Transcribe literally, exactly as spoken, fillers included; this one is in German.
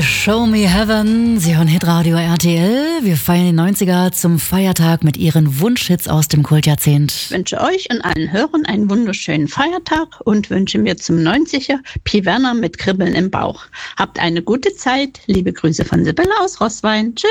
Show Me Heaven. Sie hören Hitradio R T L. Wir feiern die neunziger zum Feiertag mit ihren Wunschhits aus dem Kultjahrzehnt. Ich wünsche euch und allen Hörern einen wunderschönen Feiertag und wünsche mir zum neunziger Pi Werner mit Kribbeln im Bauch. Habt eine gute Zeit. Liebe Grüße von Sibylle aus Roßwein. Tschüss.